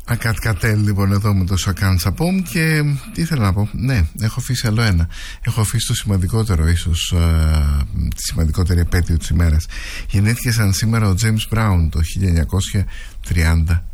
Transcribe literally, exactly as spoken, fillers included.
Ακάτ Κατέλ λοιπόν εδώ με το Σακάν Τσαπόμ. Και τι ήθελα να πω, ναι, έχω αφήσει άλλο ένα. Έχω αφήσει το σημαντικότερο, ίσως α, τη σημαντικότερη επέτειο της ημέρας. Γεννήθηκε σαν σήμερα ο James Brown το χίλια εννιακόσια τριάντα